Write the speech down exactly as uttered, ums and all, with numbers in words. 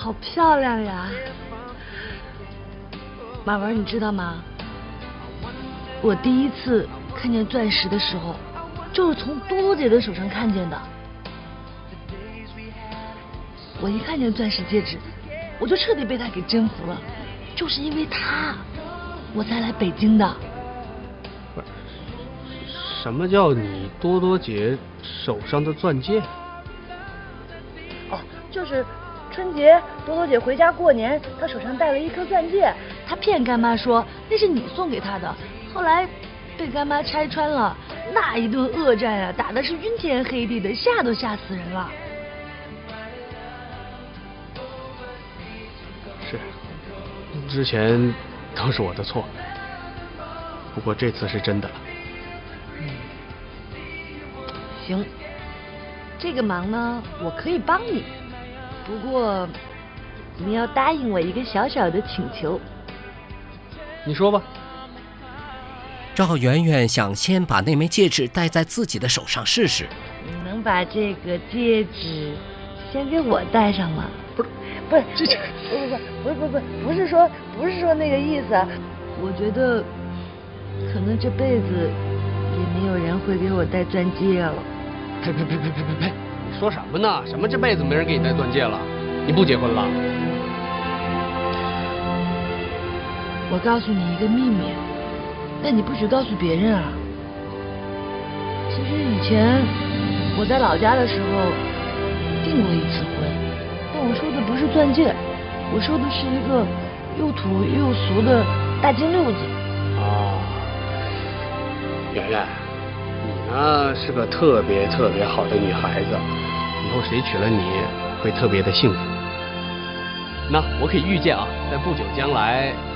好漂亮呀！马文，你知道吗？我第一次看见钻石的时候，就是从多多姐的手上看见的。我一看见钻石戒指，我就彻底被她给征服了。就是因为她，我才来北京的。 不是，什么叫你多多姐手上的钻戒？ 哦，就是春节多多姐回家过年，她手上戴了一颗钻戒，她骗干妈说那是你送给她的，后来被干妈拆穿了，那一顿恶战啊，打的是晕天黑地的，吓都吓死人了。 是，之前都是我的错，不过这次是真的了。 嗯，行，这个忙呢，我可以帮你，不过你要答应我一个小小的请求。 你说吧。 赵圆圆想先把那枚戒指戴在自己的手上试试。 你能把这个戒指先给我戴上吗？ 不是， 不是， 这这不不不不不不不是说不是说那个意思啊。我觉得可能这辈子也没有人会给我戴钻戒了。 呸呸呸呸呸呸呸！你说什么呢？什么这辈子没人给你戴钻戒了？你不结婚了？ 我告诉你一个秘密，但你不许告诉别人啊。其实以前我在老家的时候订过一次婚，但我收的不是钻戒，我收的是一个又土又俗的大金溜子。 啊，圆圆，你呢是个特别特别好的女孩子，以后谁娶了你会特别的幸福。那我可以预见啊，在不久将来